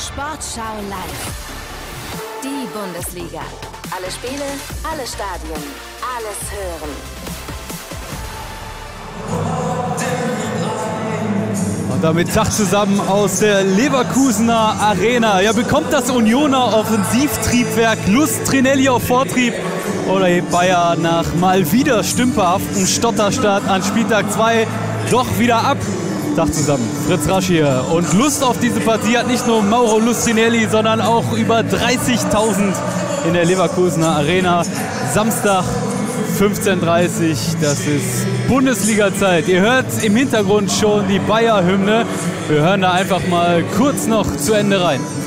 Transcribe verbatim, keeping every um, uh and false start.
Sportschau live. Die Bundesliga. Alle Spiele, alle Stadien, alles hören. Und damit Tag zusammen aus der Leverkusener Arena. Ja, bekommt das Unioner Offensivtriebwerk Lust Trinelli auf Vortrieb? Oder hebt Bayer nach mal wieder stümperhaften Stotterstart an Spieltag zwei doch wieder ab? Tag zusammen, Fritz Rasch hier. Und Lust auf diese Partie hat nicht nur Mauro Lustrinelli, sondern auch über dreißigtausend in der Leverkusener Arena. Samstag fünfzehn Uhr dreißig, das ist Bundesliga-Zeit. Ihr hört im Hintergrund schon die Bayer-Hymne. Wir hören da einfach mal kurz noch zu Ende rein.